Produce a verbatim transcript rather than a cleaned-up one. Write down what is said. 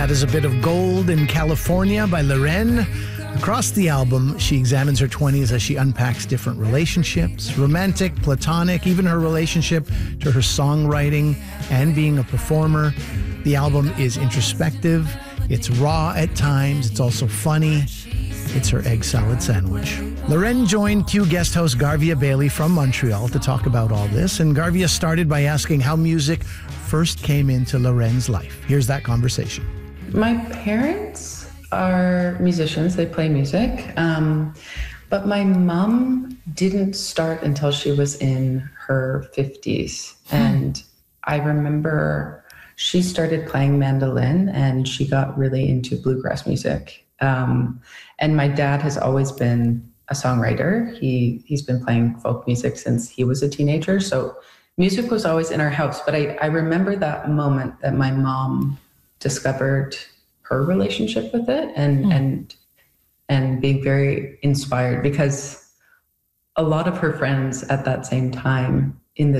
That is a bit of Gold in California by Loren. Across the album, she examines her twenties as she unpacks different relationships, romantic, platonic, even her relationship to her songwriting and being a performer. The album is introspective, it's raw at times, it's also funny. It's her egg salad sandwich. Loren joined Q guest host Garvia Bailey from Montreal to talk about all this, and Garvia started by asking how music first came into Loren's life. Here's that conversation. My parents are musicians. They play music. Um, but my mom didn't start until she was in her fifties. Hmm. And I remember she started playing mandolin and she got really into bluegrass music. Um, and my dad has always been a songwriter. He, he's been playing folk music since he was a teenager. So music was always in our house. But I, I remember that moment that my mom discovered her relationship with it and, mm. and, and being very inspired, because a lot of her friends at that same time